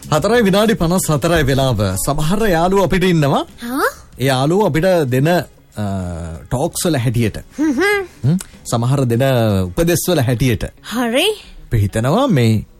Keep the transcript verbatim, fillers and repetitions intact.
හතරයි විනාඩි පනස් හතරයි වෙලාව. සමහර යාළුවෝ අපිට ඉන්නවා. හා? ඒ යාළුවෝ අපිට දෙන ටොක්ස් වල හැටියට. සමහර දෙන උපදෙස් වල හැටියට. හරි. අපි හිතනවා මේ